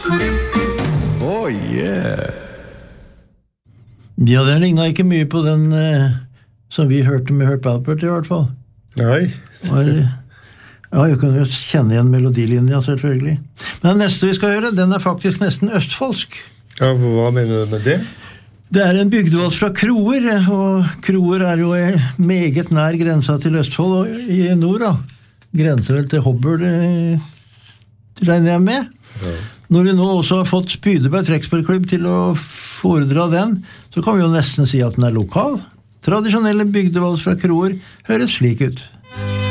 Oh yeah. Ja, det lignet ikke mye på den som vi hørte med Herb Alpert I hvert fall. Nei. Ja, jeg kan jo kjenne igjen melodilinja selvfølgelig. Men neste vi skal høre, den faktisk nesten østfolsk. Ja, hva mener du med det? Det en bygdevals fra Kroer, og Kroer jo meget nær grensa til Østfold og I nord da. Grenser vel til Hobøl, regner jeg med. Ja. Når vi nå også har fått Spydeberg Trekkspillklubb til å foredra den, så kan vi jo nesten si at den lokal. Tradisjonelle bygdevals fra Kroer høres slik ut.